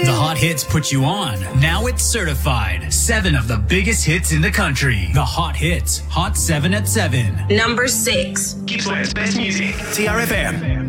The hot hits put you on. Now it's certified. 7 of the biggest hits in the country. The hot hits. Hot 7 at 7. Number 6. Gippsland's best music. TRFM.